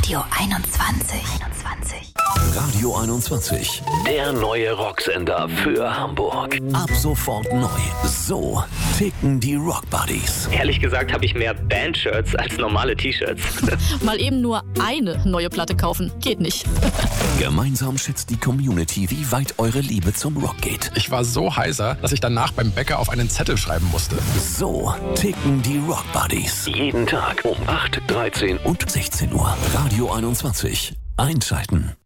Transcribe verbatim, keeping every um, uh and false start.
Radio einundzwanzig. einundzwanzig. Radio einundzwanzig, der neue Rocksender für Hamburg. Ab sofort neu. So ticken die Rock Buddies. Ehrlich gesagt habe ich mehr Band-Shirts als normale T-Shirts. Mal eben nur eine neue Platte kaufen, geht nicht. Gemeinsam schätzt die Community, wie weit eure Liebe zum Rock geht. Ich war so heiser, dass ich danach beim Bäcker auf einen Zettel schreiben musste. So ticken die Rock Buddies. Jeden Tag um acht, dreizehn und sechzehn Uhr. Radio einundzwanzig. Einschalten.